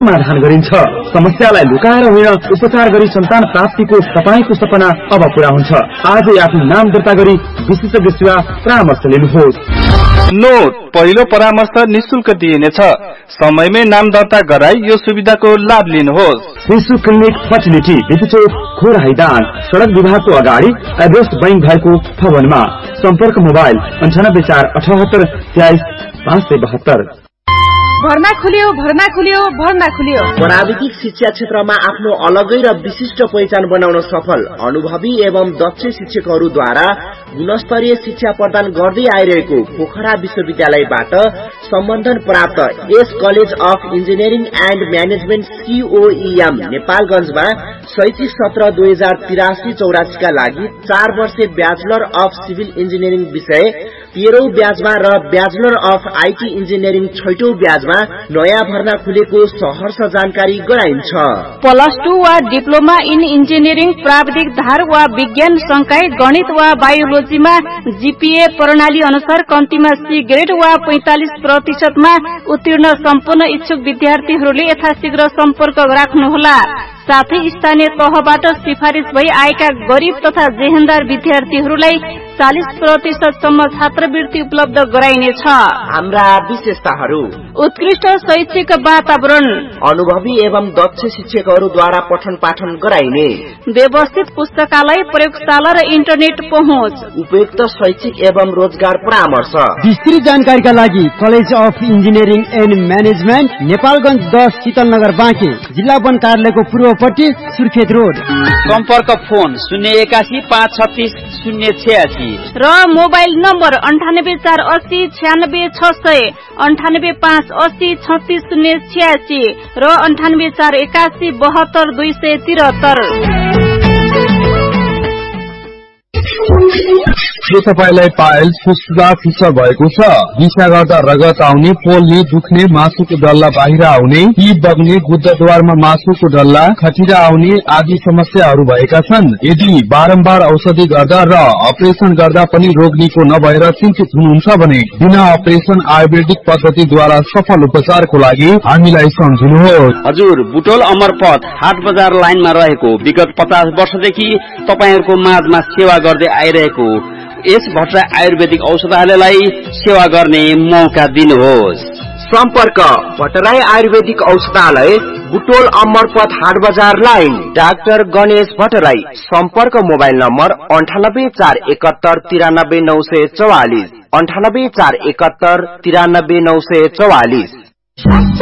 समाधान गरिन्छ। समस्यालाई लुकाएर होइन, उपचार गरी सन्तान प्राप्तिको तपाईको सपना अब पूरा हुन्छ। आजै आफ्नो नाम दर्ता गरी विशेषज्ञ सेवा परामर्श लिनुहोस्। नोट, पहिलो परामर्श निशुल्क दिइनेछ। समयमै नाम दर्ता गराई यो सुविधाको लाभ लिनुहोस्। शिशु क्लिनिक फर्टिलिटी, बिपी चौक, खोराहाइदान, सडक विभागको अगाडि, एड्रेस बैंक भएको भवनमा। सम्पर्क मोबाइल 9848832572। भर्ना खुल्यो। प्राविधिक शिक्षा क्षेत्रमा आफ्नो अलगै र विशिष्ट पहिचान बनाउन सफल अनुभवी एवं दक्ष शिक्षकहरूद्वारा गुणस्तरीय शिक्षा प्रदान गर्दै आइरहेको पोखरा विश्वविद्यालयबाट सम्बन्धन प्राप्त S college of engineering and management COEM नेपालगञ्जमा शैक्षिक सत्र 2083-84 का लागि 4 वर्षे ब्याचलर अफ सिभिल इन्जिनियरिङ विषय 13औं ब्याजमा र ब्याचलर अफ IT इन्जिनियरिङ 6औं ब्याजमा नयाँ भर्ना खुलेको सहर्ष जानकारी गराइन्छ। +2 वा डिप्लोमा इन इन्जिनियरिङ प्राविधिक धार वा विज्ञान संकाय गणित वा बायोलोजीमा GPA प्रणाली अनुसार कम्तीमा C ग्रेड वा 45% मा उत्तीर्ण सम्पूर्ण इच्छुक विद्यार्थीहरूले यथाशीघ्र सम्पर्क राख्नुहोला। साथै स्थानीय तहबाट सिफारिस भई आएका गरिब तथा जेहेन्दार विद्यार्थीहरूलाई 40% सम्म छात्रवृत्ति उपलब्ध गराइनेछ। हाम्रा विशेषताहरू: उत्कृष्ट शैक्षिक वातावरण, अनुभवी एवं दक्ष शिक्षकहरूद्वारा पठन पाठन गराइने, व्यवस्थित पुस्तकालय, प्रयोगशाला र इन्टरनेट पहुँच, उपयुक्त शैक्षिक एवं रोजगार परामर्श। विस्तृत जानकारीका लागि college of engineering and management, Nepalgunj 10 Shital Nagar Banke, जिल्ला वन कार्यालयको पूर्वपट्टि, सुर्खेत रोड। सम्पर्क फोन 081 536 086 र मोबाइल नम्बर 9848 96600, 9858 र 9841 72273। के तपाईलाई पाइल्स फुस्फुसा फिसर भएको छ? दिशा गर्दा रगत आउने, पोल्ने, दुख्ने, मासुको डल्ला बाहिर आउने, पी बग्ने, गुद्दाद्वारमा मासुको डल्ला, खटिरा आउने आदि समस्याहरू भएका छन्? यदि बारम्बार औषधि गर्दा र अपरेसन गर्दा पनि रोग निको नभएर चिन्तित हुनुहुन्छ भने बिना अपरेसन आयुर्वेदिक पद्धतिद्वारा सफल उपचारको लागि हामीलाई सम्झिनुहोस्। हजुर, बुटोल अमरपथ हाट बजार लाइनमा रहेको विगत 50 वर्षदेखि तपाईहरुको माझमा सेवा गर्दै आइरहेको यस भट्टराई आयुर्वेदिक औषधालयलाई सेवा गर्ने मौका दिनुहोस्। सम्पर्क भट्टराई आयुर्वेदिक औषधालय, बुटोल अमरपथ हाट बजार लाइन, डाक्टर गणेश भट्टराई। सम्पर्क मोबाइल नम्बर 9841 93944, 9841 93944।